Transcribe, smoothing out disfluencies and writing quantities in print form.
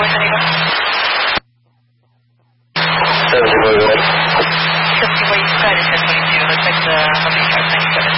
what's the name of? 70 Boulevard. 70 Way, you got it, 1022. Looks like the Humvee truck 97.